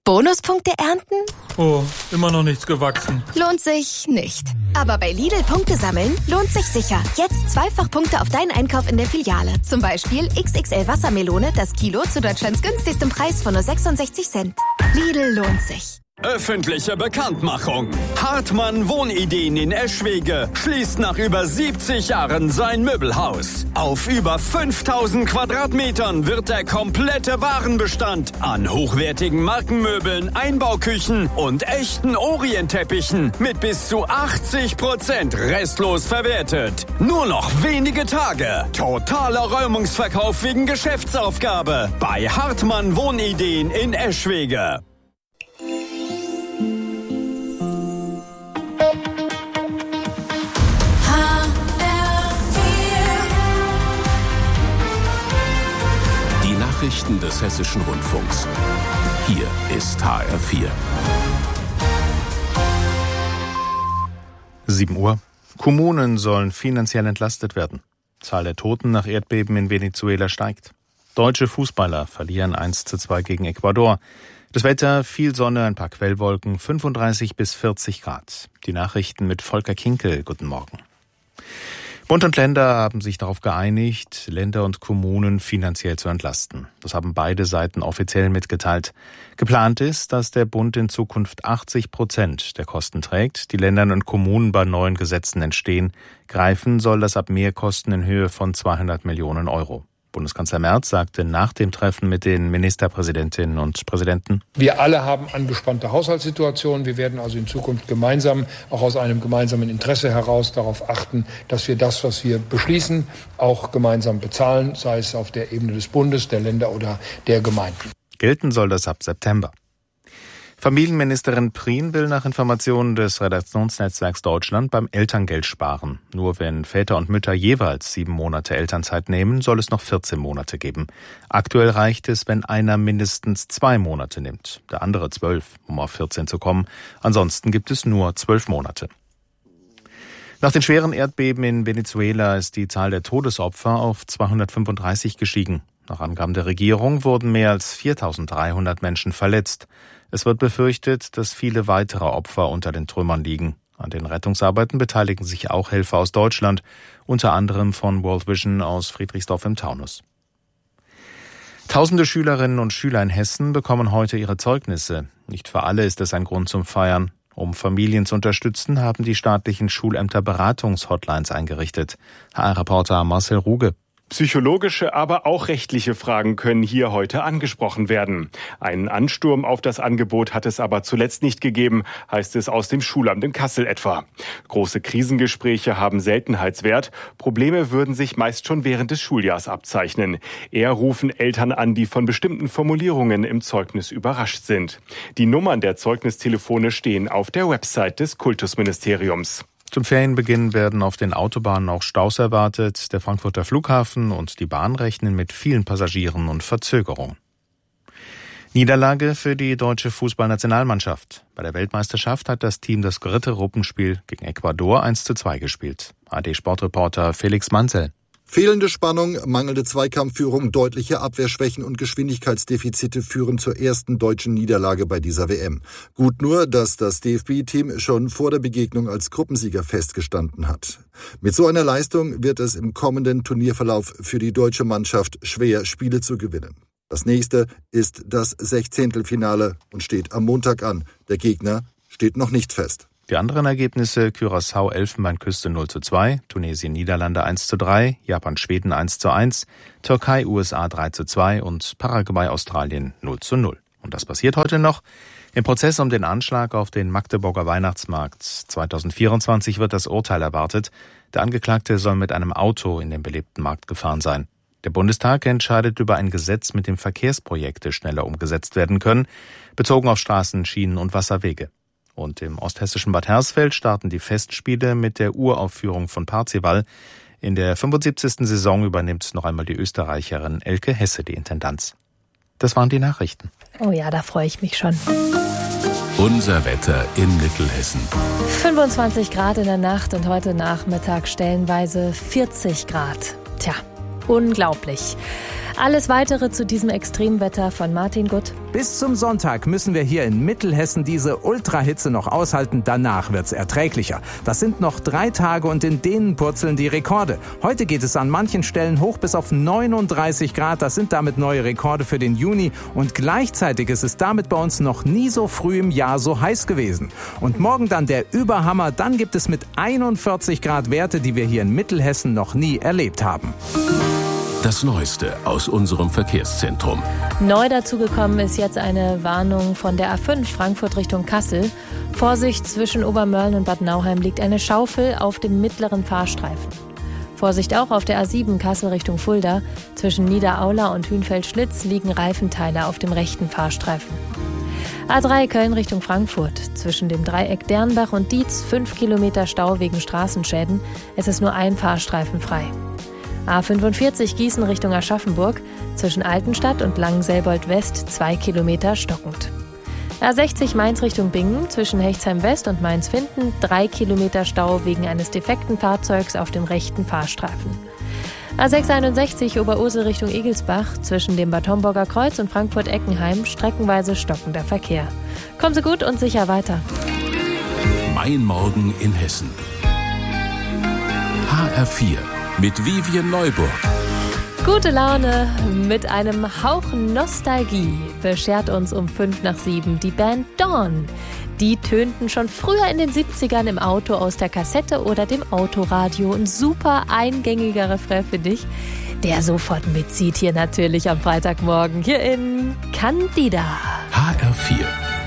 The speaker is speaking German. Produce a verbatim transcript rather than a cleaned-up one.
Bonuspunkte ernten? Oh, immer noch nichts gewachsen. Lohnt sich nicht. Aber bei Lidl Punkte sammeln lohnt sich sicher. Jetzt zweifach Punkte auf deinen Einkauf in der Filiale. Zum Beispiel X X L Wassermelone, das Kilo zu Deutschlands günstigstem Preis von nur sechsundsechzig Cent. Lidl lohnt sich. Öffentliche Bekanntmachung. Hartmann Wohnideen in Eschwege schließt nach über siebzig Jahren sein Möbelhaus. Auf über fünftausend Quadratmetern wird der komplette Warenbestand an hochwertigen Markenmöbeln, Einbauküchen und echten Orientteppichen mit bis zu achtzig Prozent restlos verwertet. Nur noch wenige Tage. Totaler Räumungsverkauf wegen Geschäftsaufgabe bei Hartmann Wohnideen in Eschwege. Nachrichten des Hessischen Rundfunks. Hier ist H R vier. sieben Uhr. Kommunen sollen finanziell entlastet werden. Zahl der Toten nach Erdbeben in Venezuela steigt. Deutsche Fußballer verlieren eins zu zwei gegen Ecuador. Das Wetter, viel Sonne, ein paar Quellwolken, fünfunddreißig bis vierzig Grad. Die Nachrichten mit Volker Kinkel. Guten Morgen. Bund und Länder haben sich darauf geeinigt, Länder und Kommunen finanziell zu entlasten. Das haben beide Seiten offiziell mitgeteilt. Geplant ist, dass der Bund in Zukunft achtzig Prozent der Kosten trägt, die Länder und Kommunen bei neuen Gesetzen entstehen. Greifen soll das ab Mehrkosten in Höhe von zweihundert Millionen Euro. Bundeskanzler Merz sagte nach dem Treffen mit den Ministerpräsidentinnen und Präsidenten: Wir alle haben angespannte Haushaltssituationen. Wir werden also in Zukunft gemeinsam, auch aus einem gemeinsamen Interesse heraus, darauf achten, dass wir das, was wir beschließen, auch gemeinsam bezahlen, sei es auf der Ebene des Bundes, der Länder oder der Gemeinden. Gelten soll das ab September. Familienministerin Prien will nach Informationen des Redaktionsnetzwerks Deutschland beim Elterngeld sparen. Nur wenn Väter und Mütter jeweils sieben Monate Elternzeit nehmen, soll es noch vierzehn Monate geben. Aktuell reicht es, wenn einer mindestens zwei Monate nimmt, der andere zwölf, um auf vierzehn zu kommen. Ansonsten gibt es nur zwölf Monate. Nach den schweren Erdbeben in Venezuela ist die Zahl der Todesopfer auf zweihundertfünfunddreißig gestiegen. Nach Angaben der Regierung wurden mehr als viertausenddreihundert Menschen verletzt. Es wird befürchtet, dass viele weitere Opfer unter den Trümmern liegen. An den Rettungsarbeiten beteiligen sich auch Helfer aus Deutschland, unter anderem von World Vision aus Friedrichsdorf im Taunus. Tausende Schülerinnen und Schüler in Hessen bekommen heute ihre Zeugnisse. Nicht für alle ist es ein Grund zum Feiern. Um Familien zu unterstützen, haben die staatlichen Schulämter Beratungshotlines eingerichtet. H R-Reporter Marcel Ruge. Psychologische, aber auch rechtliche Fragen können hier heute angesprochen werden. Einen Ansturm auf das Angebot hat es aber zuletzt nicht gegeben, heißt es aus dem Schulamt in Kassel etwa. Große Krisengespräche haben Seltenheitswert. Probleme würden sich meist schon während des Schuljahrs abzeichnen. Eher rufen Eltern an, die von bestimmten Formulierungen im Zeugnis überrascht sind. Die Nummern der Zeugnistelefone stehen auf der Website des Kultusministeriums. Zum Ferienbeginn werden auf den Autobahnen auch Staus erwartet. Der Frankfurter Flughafen und die Bahn rechnen mit vielen Passagieren und Verzögerungen. Niederlage für die deutsche Fußballnationalmannschaft. Bei der Weltmeisterschaft hat das Team das dritte Gruppenspiel gegen Ecuador eins zu zwei gespielt. A D-Sportreporter Felix Manzel. Fehlende Spannung, mangelnde Zweikampfführung, deutliche Abwehrschwächen und Geschwindigkeitsdefizite führen zur ersten deutschen Niederlage bei dieser W M. Gut nur, dass das D F B-Team schon vor der Begegnung als Gruppensieger festgestanden hat. Mit so einer Leistung wird es im kommenden Turnierverlauf für die deutsche Mannschaft schwer, Spiele zu gewinnen. Das nächste ist das Sechzehntelfinale und steht am Montag an. Der Gegner steht noch nicht fest. Die anderen Ergebnisse: Curaçao Elfenbeinküste null zu zwei, Tunesien Niederlande eins zu drei, Japan Schweden eins zu eins, Türkei U S A drei zu zwei und Paraguay Australien null zu null. Und das passiert heute noch. Im Prozess um den Anschlag auf den Magdeburger Weihnachtsmarkt zweitausendvierundzwanzig wird das Urteil erwartet. Der Angeklagte soll mit einem Auto in den belebten Markt gefahren sein. Der Bundestag entscheidet über ein Gesetz, mit dem Verkehrsprojekte schneller umgesetzt werden können, bezogen auf Straßen, Schienen und Wasserwege. Und im osthessischen Bad Hersfeld starten die Festspiele mit der Uraufführung von Parzival. In der fünfundsiebzigsten Saison übernimmt noch einmal die Österreicherin Elke Hesse die Intendanz. Das waren die Nachrichten. Oh ja, da freue ich mich schon. Unser Wetter in Mittelhessen. fünfundzwanzig Grad in der Nacht und heute Nachmittag stellenweise vierzig Grad. Tja, unglaublich. Alles Weitere zu diesem Extremwetter von Martin Gutt. Bis zum Sonntag müssen wir hier in Mittelhessen diese Ultrahitze noch aushalten. Danach wird's erträglicher. Das sind noch drei Tage und in denen purzeln die Rekorde. Heute geht es an manchen Stellen hoch bis auf neununddreißig Grad. Das sind damit neue Rekorde für den Juni. Und gleichzeitig ist es damit bei uns noch nie so früh im Jahr so heiß gewesen. Und morgen dann der Überhammer. Dann gibt es mit einundvierzig Grad Werte, die wir hier in Mittelhessen noch nie erlebt haben. Das Neueste aus unserem Verkehrszentrum. Neu dazugekommen ist jetzt eine Warnung von der A fünf Frankfurt Richtung Kassel. Vorsicht, zwischen Obermörlen und Bad Nauheim liegt eine Schaufel auf dem mittleren Fahrstreifen. Vorsicht auch auf der A sieben Kassel Richtung Fulda. Zwischen Niederaula und Hünfeld-Schlitz liegen Reifenteile auf dem rechten Fahrstreifen. A drei Köln Richtung Frankfurt. Zwischen dem Dreieck Dernbach und Dietz fünf Kilometer Stau wegen Straßenschäden. Es ist nur ein Fahrstreifen frei. A fünfundvierzig Gießen Richtung Aschaffenburg, zwischen Altenstadt und Langenselbold West zwei Kilometer stockend. A sechzig Mainz Richtung Bingen, zwischen Hechtsheim West und Mainz-Finden drei Kilometer Stau wegen eines defekten Fahrzeugs auf dem rechten Fahrstreifen. A sechshunderteinundsechzig Oberursel Richtung Egelsbach, zwischen dem Bad Homburger Kreuz und Frankfurt-Eckenheim streckenweise stockender Verkehr. Kommen Sie gut und sicher weiter. Mein Morgen in Hessen. H R vier. Mit Vivian Neuburg. Gute Laune mit einem Hauch Nostalgie beschert uns um fünf nach sieben die Band Dawn. Die tönten schon früher in den siebzigern im Auto aus der Kassette oder dem Autoradio. Ein super eingängiger Refrain für dich, der sofort mitzieht hier natürlich am Freitagmorgen hier in Candida. H R vier.